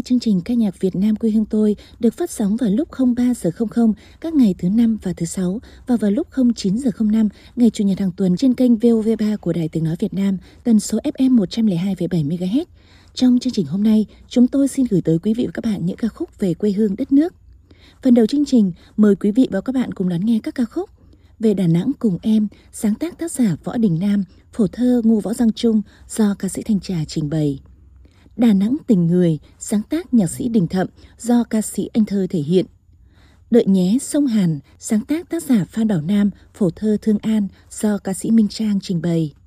chương trình ca nhạc Việt Nam quê hương tôi được phát sóng vào lúc 03:00 các ngày thứ Năm và thứ Sáu và vào lúc 09:05 ngày Chủ nhật hàng tuần trên kênh VOV3 của Đài Tiếng nói Việt Nam, tần số FM 102,7 MHz. Trong chương trình hôm nay, chúng tôi xin gửi tới quý vị và các bạn những ca khúc về quê hương đất nước. Phần đầu chương trình, mời quý vị và các bạn cùng đón nghe các ca khúc Về Đà Nẵng cùng em, sáng tác tác giả Võ Đình Nam, phổ thơ Ngô Võ Giang Trung do ca sĩ Thanh Trà trình bày. Đà Nẵng tình người, sáng tác nhạc sĩ Đình Thậm do ca sĩ Anh Thơ thể hiện. Đợi nhé sông Hàn, sáng tác tác giả Phan Bảo Nam, phổ thơ Thương An do ca sĩ Minh Trang trình bày.